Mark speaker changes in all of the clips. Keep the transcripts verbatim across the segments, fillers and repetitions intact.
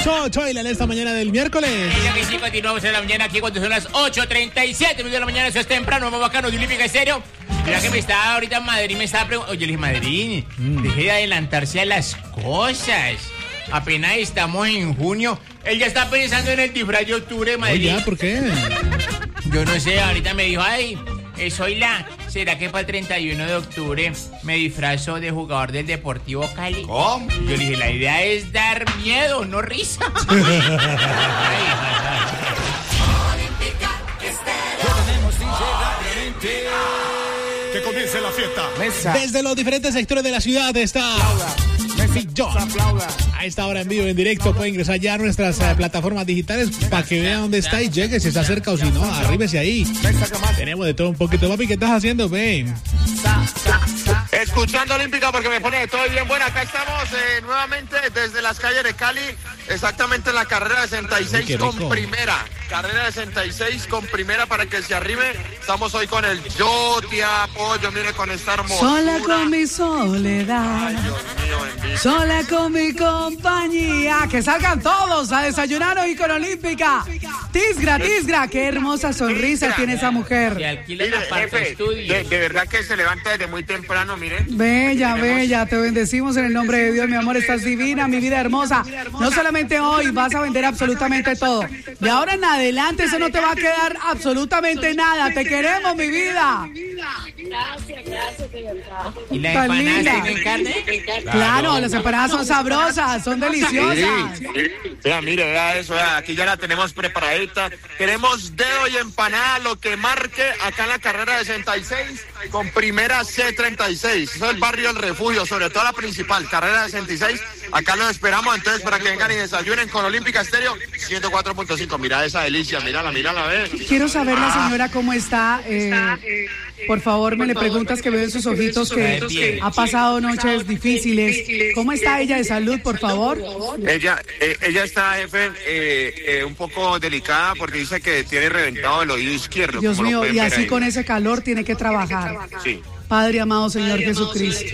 Speaker 1: ocho y la en esta mañana del miércoles.
Speaker 2: Ya que sí, continuamos en la mañana aquí cuando son las ocho treinta y siete minutos de la mañana. Eso es temprano, vamos bacano de Olímpica Estéreo. Mira que me estaba ahorita en Madrid, me estaba preguntando. Oye, le dije, Madrid, mm. deje de adelantarse a las cosas. Apenas estamos en junio. Él ya está pensando en el disfraz de octubre, Madrid.
Speaker 1: Oye, ¿por qué?
Speaker 2: Yo no sé, ahorita me dijo, ay, soy la... ¿Será que para el treinta y uno de octubre me disfrazo de jugador del Deportivo Cali?
Speaker 3: ¿Cómo?
Speaker 2: Yo le dije, la idea es dar miedo, no risa.
Speaker 3: Que comience la fiesta.
Speaker 1: Mesa. Desde los diferentes sectores de la ciudad está Big John. A esta hora en vivo, en directo, puede ingresar ya a nuestras uh, plataformas digitales para que vean dónde está y llegue, si está cerca o si no, arríbese ahí. Tenemos de todo un poquito. Papi, ¿qué estás haciendo, ven?
Speaker 4: Escuchando Olímpica porque me pone todo bien. Bueno, acá estamos eh, nuevamente desde las calles de Cali, exactamente en la carrera sesenta y seis con primera. Carrera sesenta y seis con primera para que se arrime. Estamos hoy con el Yo te apoyo, mire, con esta hermosura.
Speaker 5: Sola con mi soledad.
Speaker 4: Ay, Dios mío, bendito.
Speaker 5: Sola con mi compañía. Que salgan todos a desayunar hoy con Olímpica. Tisgra, Tisgra, qué hermosa sonrisa
Speaker 4: Tisgra.
Speaker 5: tiene esa mujer.
Speaker 2: Y alquila
Speaker 4: Mire,
Speaker 2: la parte
Speaker 4: jefe,
Speaker 2: estudio.
Speaker 4: de, de verdad que se levanta desde muy temprano, mire.
Speaker 5: Bella, bella, te bendecimos en el nombre de Dios, mi amor, estás divina, mi vida hermosa. No solamente hoy, vas a vender absolutamente todo. De ahora en adelante eso no te va a quedar absolutamente nada. Te queremos, mi vida.
Speaker 6: Gracias, gracias, de verdad.
Speaker 2: ¿Y las
Speaker 5: Tan
Speaker 2: empanadas
Speaker 5: linda.
Speaker 2: tienen carne?
Speaker 5: Claro, las empanadas son sabrosas, son deliciosas.
Speaker 4: Sí, sí. Vea, mire, vea eso, vea, aquí ya la tenemos preparadita. Queremos dedo y empanada, lo que marque acá en la carrera sesenta y seis con primera C treinta y seis. Eso es el barrio El Refugio, sobre todo la principal, carrera sesenta y seis. Acá los esperamos entonces para que vengan y desayunen con Olímpica Estéreo ciento cuatro punto cinco. Mira esa delicia, mírala, mírala, ve.
Speaker 5: Quiero saber la señora cómo está. Eh, por favor, me le preguntas que veo en sus ojitos que ha pasado noches difíciles. ¿Cómo está ella de salud, por favor?
Speaker 4: Ella eh, ella está, jefe, eh, eh, un poco delicada porque dice que tiene reventado el oído izquierdo.
Speaker 5: Dios
Speaker 4: como lo
Speaker 5: mío,
Speaker 4: pueden
Speaker 5: y
Speaker 4: ver
Speaker 5: así
Speaker 4: ahí.
Speaker 5: con ese calor tiene que trabajar.
Speaker 4: Sí.
Speaker 5: Padre amado Señor Jesucristo.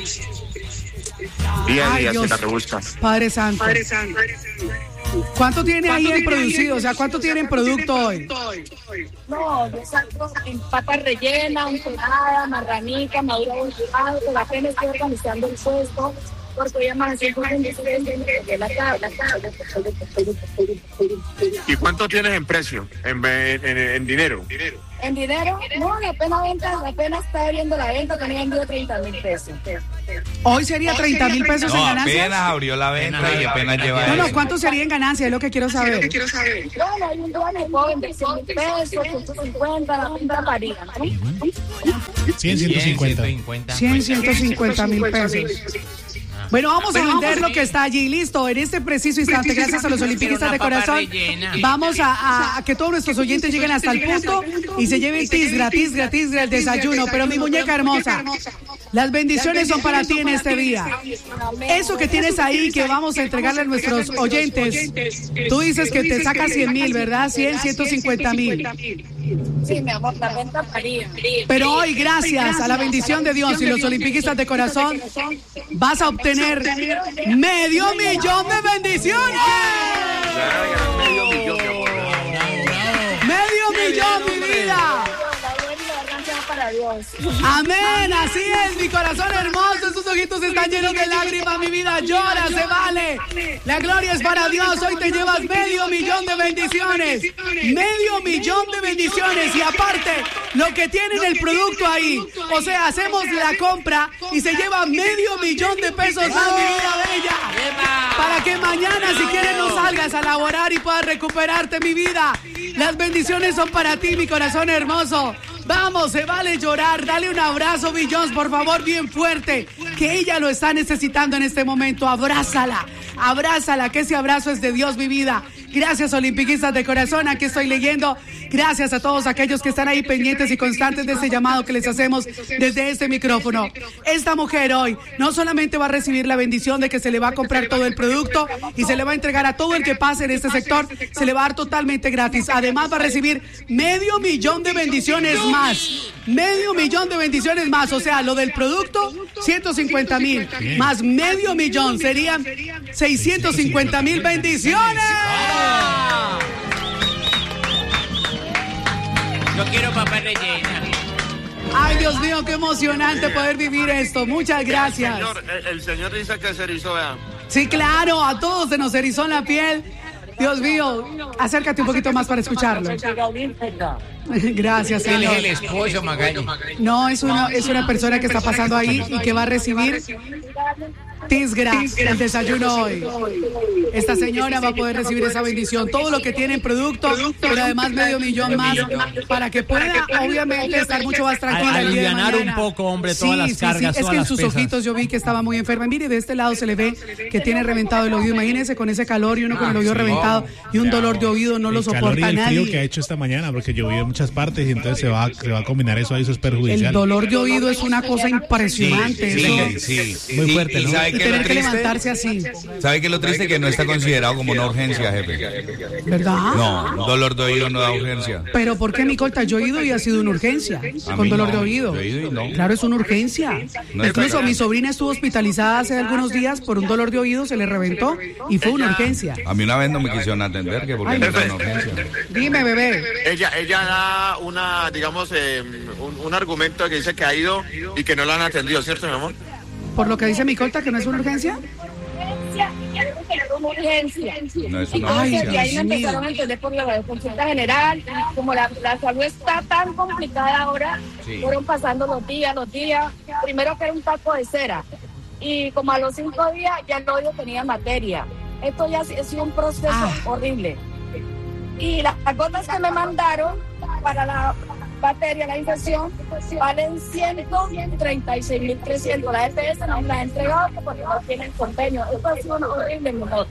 Speaker 4: Día a
Speaker 5: Ay,
Speaker 4: día se
Speaker 5: Dios.
Speaker 4: la rebusca.
Speaker 5: Padre Santo. ¿Cuánto tiene ahí en producido? O sea, ¿cuánto tiene en producto hoy?
Speaker 6: No, yo salgo en papas rellenas, ensalada, marranica, madura bolsado, pero apenas estoy organizando el puesto, porque hoy amanecí con un de la tabla.
Speaker 4: ¿Y cuánto tienes en precio? En, en, en, en dinero.
Speaker 6: En dinero, no, apenas venta, apenas está abriendo la venta, tenía vendido treinta mil pesos.
Speaker 5: Hoy sería treinta mil pesos en
Speaker 7: No,
Speaker 5: ganancias.
Speaker 7: apenas abrió la venta y apenas lleva
Speaker 5: No, no,
Speaker 7: eso.
Speaker 5: ¿cuánto sería en ganancia? Es lo que quiero saber.
Speaker 6: Bueno, hay un dólar que puedo vender cien mil pesos, ciento cincuenta, la venta varía, ¿no?
Speaker 1: cien, ciento cincuenta.
Speaker 5: cien, ciento cincuenta mil pesos. Bueno, vamos a vender lo que está allí. Listo, en este preciso instante, gracias a los olimpiquistas de corazón, vamos a, a, a que todos nuestros oyentes lleguen hasta el punto y se lleven tisgra, tisgra, tisgra, el desayuno. Pero mi muñeca hermosa, las bendiciones son para ti en este día. Eso que tienes ahí que vamos a entregarle a nuestros oyentes, tú dices que te sacas cien mil, ¿verdad? cien, ciento cincuenta mil.
Speaker 6: Sí, mi amor, la venta varía.
Speaker 5: Pero hoy, gracias a la bendición de Dios y los olimpiquistas de corazón, vas a obtener medio millón de bendiciones.
Speaker 4: Medio millón, mi amor.
Speaker 5: Medio millón, mi vida.
Speaker 6: Para Dios.
Speaker 5: Amén, así es, mi corazón hermoso, esos ojitos están llenos de lágrimas, mi vida llora, se vale. La gloria es para Dios, hoy te llevas medio millón de bendiciones, medio millón de bendiciones y aparte lo que tienen el producto ahí, o sea, hacemos la compra y se lleva medio millón de pesos más, mi vida bella, para que mañana si quieres no salgas a laborar y puedas recuperarte, mi vida. Las bendiciones son para ti, mi corazón hermoso. Vamos, se vale llorar, dale un abrazo, Billions, por favor, bien fuerte, que ella lo está necesitando en este momento. Abrázala, abrázala, que ese abrazo es de Dios, mi vida. Gracias, olimpiquistas de corazón. Aquí estoy leyendo. Gracias a todos aquellos que están ahí pendientes y constantes de este llamado que les hacemos desde este micrófono. Esta mujer hoy no solamente va a recibir la bendición de que se le va a comprar todo el producto y se le va a entregar a todo el que pase en este sector, se le va a dar totalmente gratis. Además va a recibir medio millón de bendiciones más. Medio millón de bendiciones más. O sea, lo del producto, ciento cincuenta mil. Más medio millón serían seiscientos cincuenta mil bendiciones.
Speaker 2: Yo quiero papá rellena.
Speaker 5: Ay, Dios mío, qué emocionante poder vivir esto. Muchas gracias.
Speaker 4: El señor, el, el señor dice que se erizó, vea.
Speaker 5: Sí, claro, a todos se nos erizó la piel. Dios mío, acércate un poquito más para escucharlo. Gracias,
Speaker 2: Él
Speaker 5: señor.
Speaker 2: es el esposo, Magali.
Speaker 5: No, es una, es una persona que está pasando ahí y que va a recibir Tisgra, el desayuno hoy. Esta señora va a poder recibir esa bendición. Todo lo que tiene en producto, pero además medio millón más para que pueda, obviamente, estar mucho más tranquila el día de
Speaker 1: Alivianar
Speaker 5: mañana.
Speaker 1: un poco, hombre, todas
Speaker 5: Sí,
Speaker 1: las
Speaker 5: sí,
Speaker 1: cargas,
Speaker 5: sí. Es
Speaker 1: todas
Speaker 5: que en
Speaker 1: las
Speaker 5: sus
Speaker 1: pesas.
Speaker 5: ojitos yo vi que estaba muy enferma. Mire, de este lado se le ve que tiene reventado el oído. Imagínense con ese calor y uno con el oído reventado y un dolor de oído no lo
Speaker 1: El calor y
Speaker 5: soporta
Speaker 1: el frío
Speaker 5: nadie.
Speaker 1: que ha hecho esta mañana, porque llovió en muchas partes y entonces se va, se va a combinar eso ahí, eso es perjudicial.
Speaker 5: El dolor de oído es una cosa impresionante.
Speaker 7: Sí,
Speaker 5: eso.
Speaker 7: sí.
Speaker 1: Muy
Speaker 7: Y-
Speaker 1: fuerte,
Speaker 7: y
Speaker 1: ¿no?
Speaker 7: ¿sabe
Speaker 5: Y
Speaker 7: qué es
Speaker 5: tener
Speaker 7: lo
Speaker 5: que
Speaker 7: triste?
Speaker 5: levantarse así,
Speaker 7: ¿Sabe qué es lo triste? Que no está considerado como una urgencia, jefe.
Speaker 5: ¿verdad?
Speaker 7: No, un dolor de oído no da urgencia.
Speaker 5: Pero ¿por qué, mi corta? Yo he ido y ha sido una urgencia,
Speaker 7: A
Speaker 5: con
Speaker 7: mí
Speaker 5: dolor
Speaker 7: no,
Speaker 5: de oído.
Speaker 7: yo he ido y no.
Speaker 5: Claro, es una urgencia.
Speaker 7: No es
Speaker 5: Incluso
Speaker 7: verdad.
Speaker 5: mi sobrina estuvo hospitalizada hace algunos días por un dolor de oído, se le reventó y fue una urgencia.
Speaker 7: A mí una vez no me quisieron atender, que porque
Speaker 5: Ay,
Speaker 7: no era
Speaker 4: jefe.
Speaker 7: una urgencia.
Speaker 5: Dime, bebé.
Speaker 4: Ella, ella da una, digamos, eh, un, un argumento que dice que ha ido y que no la han atendido, ¿cierto, mi amor?
Speaker 5: Por lo que dice mi corta, que no es una urgencia.
Speaker 6: Una urgencia.
Speaker 7: No es una
Speaker 6: Entonces,
Speaker 5: Ay,
Speaker 6: y ahí
Speaker 5: Dios
Speaker 6: me
Speaker 5: mío.
Speaker 6: empezaron a entender por la consulta general, y como la, la salud está tan complicada ahora,
Speaker 7: Sí.
Speaker 6: fueron pasando los días, los días, primero que era un taco de cera, y como a los cinco días ya el oído tenía materia. Esto ya ha sido un proceso
Speaker 5: Ah.
Speaker 6: horrible. Y las gotas que me mandaron para la bacteria, la infección, valen ciento treinta y seis mil trescientos. La E P S no me las ha entregado porque no tienen convenio. Esto ha sido horrible, mi amor.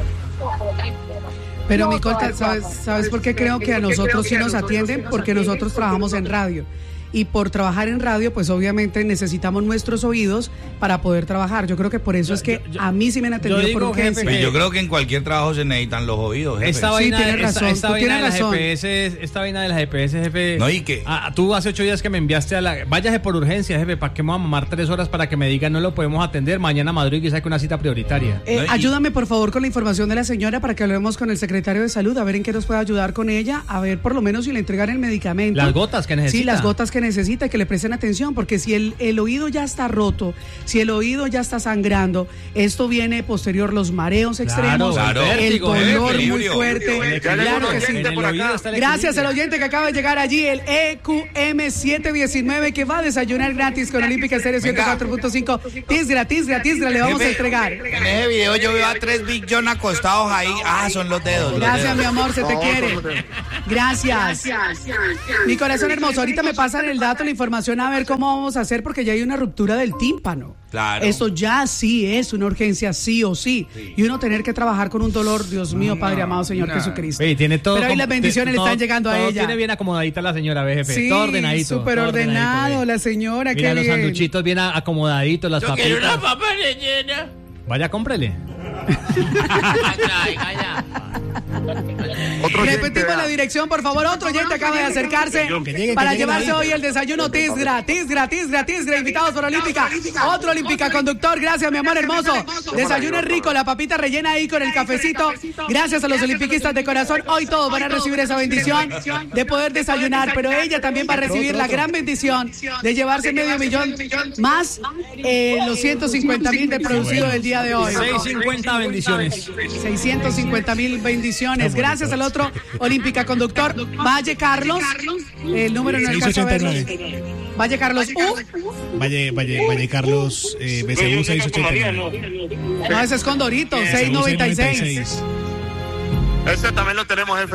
Speaker 5: Pero mi corta, ¿sabes, ¿sabes por qué creo que a nosotros sí nos atienden? Porque nosotros trabajamos en radio. Y por trabajar en radio, pues obviamente necesitamos nuestros oídos para poder trabajar. Yo creo que por eso es que a mí sí me han atendido
Speaker 1: digo,
Speaker 5: por urgencia.
Speaker 1: jefe,
Speaker 7: Pues yo creo que en cualquier trabajo se necesitan los oídos, jefe.
Speaker 1: Esta
Speaker 5: Sí,
Speaker 1: vaina,
Speaker 5: tienes
Speaker 1: esta-
Speaker 5: razón,
Speaker 1: esta
Speaker 5: tú
Speaker 1: vaina
Speaker 5: tienes
Speaker 1: de las
Speaker 5: razón.
Speaker 1: G P S, esta vaina de las G P S, jefe.
Speaker 7: No, ¿y qué?
Speaker 1: Ah, tú hace ocho días que me enviaste a la. Váyase por urgencia, jefe. ¿Para qué me voy a mamar tres horas para que me digan no lo podemos atender? Mañana Madrid y saque una cita prioritaria.
Speaker 5: Eh,
Speaker 7: No, y-
Speaker 5: ayúdame por favor con la información de la señora para que hablemos con el secretario de salud, a ver en qué nos puede ayudar con ella, a ver por lo menos si le entregan el medicamento.
Speaker 1: Las gotas que necesita.
Speaker 5: Sí, las gotas que necesita, y que le presten atención, porque si el, el oído ya está roto, si el oído ya está sangrando, esto viene posterior, los mareos extremos,
Speaker 7: claro.
Speaker 5: el
Speaker 1: Vértigo,
Speaker 5: dolor muy
Speaker 7: equilibrio.
Speaker 5: fuerte.
Speaker 1: El
Speaker 4: Ya le
Speaker 5: Claro
Speaker 4: digo,
Speaker 5: que sí.
Speaker 4: oyente
Speaker 1: En
Speaker 4: por
Speaker 1: el oído
Speaker 4: acá.
Speaker 1: está el
Speaker 5: Gracias al
Speaker 1: equilibrio.
Speaker 5: oyente que acaba de llegar allí, el E Q M siete diecinueve, que va a desayunar gratis con Olímpica Estéreo ciento cuatro punto cinco. Tisgra, Tisgra, Tisgra, le vamos a
Speaker 7: Jefe,
Speaker 5: entregar.
Speaker 7: En ese video yo veo a tres Big John acostados ahí. Ah, son los dedos. los
Speaker 5: Gracias,
Speaker 7: dedos.
Speaker 5: mi amor, se te
Speaker 4: No,
Speaker 5: quiere.
Speaker 4: hombre.
Speaker 5: Gracias. Mi corazón hermoso, ahorita me pasan el dato, la información, a ver cómo vamos a hacer, porque ya hay una ruptura del tímpano.
Speaker 7: Claro.
Speaker 5: Eso ya sí es una urgencia, sí o sí. Y uno tener que trabajar con un dolor, Dios mío, Padre amado, Señor
Speaker 7: no.
Speaker 5: Jesucristo.
Speaker 1: Oye, tiene todo.
Speaker 5: Pero ahí
Speaker 1: como-
Speaker 5: las bendiciones le
Speaker 1: todo-
Speaker 5: están llegando a
Speaker 1: todo
Speaker 5: ella.
Speaker 1: Tiene bien acomodadita la señora, ve, jefe.
Speaker 5: Sí,
Speaker 1: todo ordenadito.
Speaker 5: súper
Speaker 1: todo
Speaker 5: ordenado,
Speaker 1: ordenadito, ve.
Speaker 5: la señora,
Speaker 1: Mira
Speaker 5: qué
Speaker 1: los
Speaker 5: bien.
Speaker 1: sanduchitos bien a- acomodaditos, las
Speaker 2: Yo quiero una
Speaker 1: papitas.
Speaker 2: papa rellena.
Speaker 1: Vaya, cómprele.
Speaker 2: Traiga ya.
Speaker 4: Otro oyente,
Speaker 5: Repetimos
Speaker 4: vea.
Speaker 5: la dirección, por favor. Otro oyente acaba de acercarse
Speaker 1: Que llegue, que
Speaker 5: para
Speaker 1: llegue
Speaker 5: llevarse
Speaker 1: la-
Speaker 5: hoy el desayuno Tisgra, Tisgra, Tisgra, Tisgra, invitados por Olímpica. Otro Olímpica conductor, gracias, mi amor hermoso. Desayuno es rico, la papita rellena ahí con el cafecito. Gracias a los olimpiquistas de corazón. Hoy todos van a recibir esa bendición de poder desayunar, pero ella también va a recibir la gran bendición de llevarse medio millón más eh, los ciento cincuenta mil de producido del día de hoy.
Speaker 1: seiscientos cincuenta bendiciones.
Speaker 5: seiscientos cincuenta mil bendiciones. Gracias al otro Olímpica conductor, Valle Carlos. El número no alcanzo a verlo.
Speaker 1: seiscientos ochenta y nueve.
Speaker 5: Valle Carlos U.
Speaker 1: Valle, Valle, Valle Carlos, eh, B C U seiscientos ochenta y nueve.
Speaker 5: No, ese es Condorito, seiscientos noventa y seis.
Speaker 4: Ese también lo tenemos, jefe.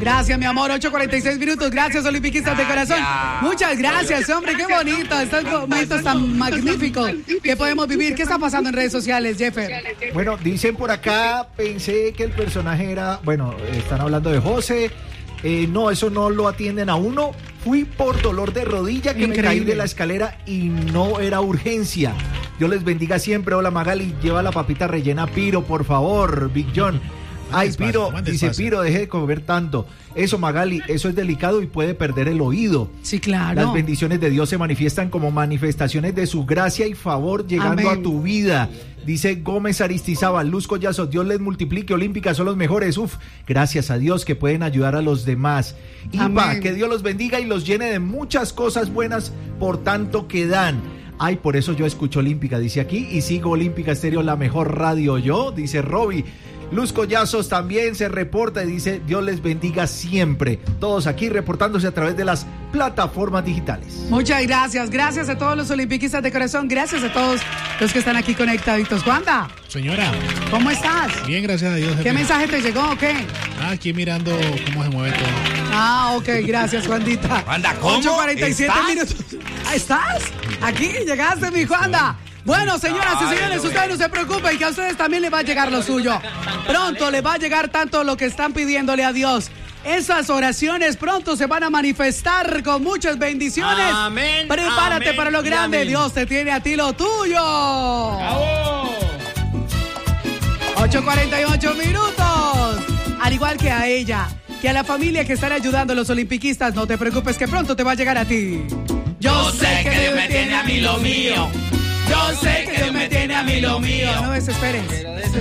Speaker 5: Gracias, mi amor. ocho cuarenta y seis minutos. Gracias, olimpiquistas de corazón. Muchas gracias, hombre. Qué bonito. Estos momentos tan magníficos que podemos vivir. ¿Qué está pasando en redes sociales, Jeffer?
Speaker 8: Bueno, dicen por acá, pensé que el personaje era, bueno, están hablando de José. Eh, no, eso no lo atienden a uno. Fui por dolor de rodilla que Increíble. me caí de la escalera y no era urgencia. Dios les bendiga siempre. Hola, Magali, lleva la papita rellena Piro, por favor, Big John. Ay, Piro, dice Piro, deje de comer tanto. Eso, Magali, eso es delicado y puede perder el oído.
Speaker 5: Sí, claro.
Speaker 8: Las bendiciones de Dios se manifiestan como manifestaciones de su gracia y favor llegando Amén. a tu vida. Dice Gómez Aristizábal, Luz Collazo, Dios les multiplique, olímpicas son los mejores. Uf, gracias a Dios que pueden ayudar a los demás. Ipa, que Dios los bendiga y los llene de muchas cosas buenas por tanto que dan. Ay, por eso yo escucho Olímpica, dice aquí, y sigo Olímpica Estéreo, la mejor radio yo, dice Roby. Luz Collazos también se reporta y dice, Dios les bendiga siempre. Todos aquí reportándose a través de las plataformas digitales.
Speaker 5: Muchas gracias, gracias a todos los olimpiquistas de corazón, gracias a todos los que están aquí conectaditos. Juanda.
Speaker 1: Señora.
Speaker 5: ¿Cómo estás?
Speaker 1: Bien, gracias a Dios.
Speaker 5: ¿Qué mensaje te llegó o qué?
Speaker 1: Ah, aquí mirando cómo se mueve todo.
Speaker 5: Ah, ok, gracias, Juandita.
Speaker 7: Juanda, ¿cómo?
Speaker 5: ocho cuarenta y siete
Speaker 7: ¿Estás?
Speaker 5: minutos. ¿Estás? Aquí llegaste, mi Juanda. Bueno, señoras y señores, ustedes no se preocupen que a ustedes también les va a llegar lo suyo. Pronto les va a llegar tanto lo que están pidiéndole a Dios. Esas oraciones pronto se van a manifestar con muchas bendiciones.
Speaker 2: Amén.
Speaker 5: Prepárate
Speaker 2: amén,
Speaker 5: para lo grande.
Speaker 2: amén.
Speaker 5: Dios te tiene a ti lo tuyo. ocho cuarenta y ocho minutos. Al igual que a ella, que a la familia que están ayudando a los olimpiquistas, no te preocupes que pronto te va a llegar a ti.
Speaker 2: Yo sé que Dios me tiene a mí lo mío. Yo sé que Dios me tiene a mí lo mío.
Speaker 5: No desesperes.